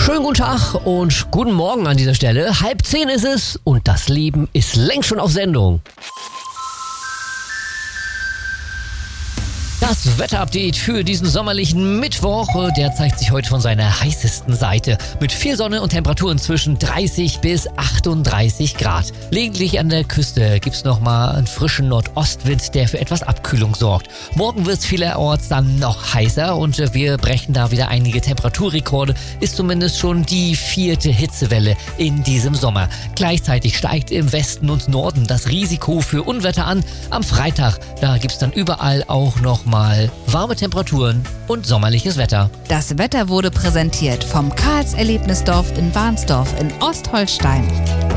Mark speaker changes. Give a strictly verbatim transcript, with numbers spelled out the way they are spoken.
Speaker 1: Schönen guten Tag und guten Morgen an dieser Stelle. Halb zehn ist es und das Leben ist längst schon auf Sendung. Das Wetterupdate für diesen sommerlichen Mittwoch, der zeigt sich heute von seiner heißesten Seite. Mit viel Sonne und Temperaturen zwischen dreißig bis achtunddreißig Grad. Lediglich an der Küste gibt es nochmal einen frischen Nordostwind, der für etwas Abkühlung sorgt. Morgen wird es vielerorts dann noch heißer und wir brechen da wieder einige Temperaturrekorde. Ist zumindest schon die vierte Hitzewelle in diesem Sommer. Gleichzeitig steigt im Westen und Norden das Risiko für Unwetter an. Am Freitag, da gibt es dann überall auch noch mal warme Temperaturen und sommerliches Wetter.
Speaker 2: Das Wetter wurde präsentiert vom Karls Erlebnisdorf in Warnsdorf in Ostholstein.